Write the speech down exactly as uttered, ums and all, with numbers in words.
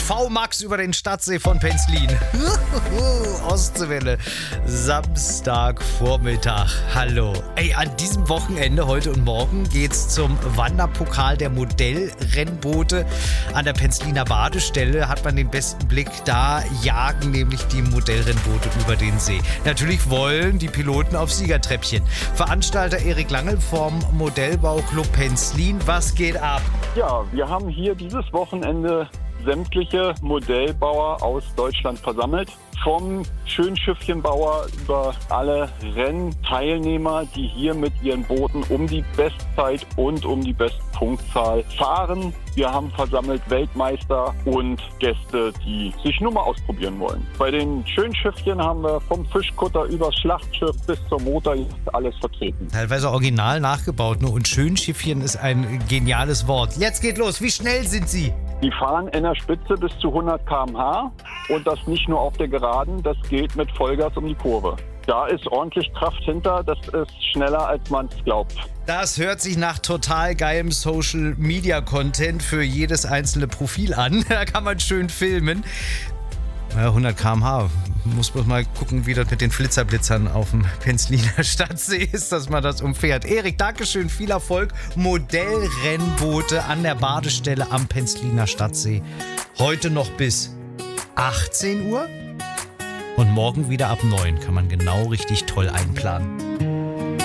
mit V-Max über den Stadtsee von Penzlin. Ostseewelle, Samstagvormittag. Hallo. Ey, an diesem Wochenende, heute und morgen, geht's zum Wanderpokal der Modellrennboote. An der Penzliner Badestelle hat man den besten Blick. Da jagen nämlich die Modellrennboote über den See. Natürlich wollen die Piloten auf Siegertreppchen. Veranstalter Erik Langel vom Modellbauclub Penzlin. Was geht ab? Ja, wir haben hier dieses Wochenende sämtliche Modellbauer aus Deutschland versammelt. Vom Schönschiffchenbauer über alle Rennteilnehmer, die hier mit ihren Booten um die Bestzeit und um die Bestpunktzahl fahren. Wir haben versammelt Weltmeister und Gäste, die sich nur mal ausprobieren wollen. Bei den Schönschiffchen haben wir vom Fischkutter übers Schlachtschiff bis zur Motorjacht alles vertreten. Teilweise original nachgebaut, ne? Und Schönschiffchen ist ein geniales Wort. Jetzt geht los. Wie schnell sind Sie? Die fahren in der Spitze bis zu hundert Kilometer pro Stunde und das nicht nur auf der Geraden, das geht mit Vollgas um die Kurve. Da ist ordentlich Kraft hinter, das ist schneller als man es glaubt. Das hört sich nach total geilem Social-Media-Content für jedes einzelne Profil an. Da kann man schön filmen. Ja, hundert Kilometer pro Stunde. Muss man mal gucken, wie das mit den Flitzerblitzern auf dem Penzliner Stadtsee ist, dass man das umfährt. Erik, Dankeschön, viel Erfolg. Modellrennboote an der Badestelle am Penzliner Stadtsee. Heute noch bis achtzehn Uhr und morgen wieder ab neun. Kann man genau richtig toll einplanen.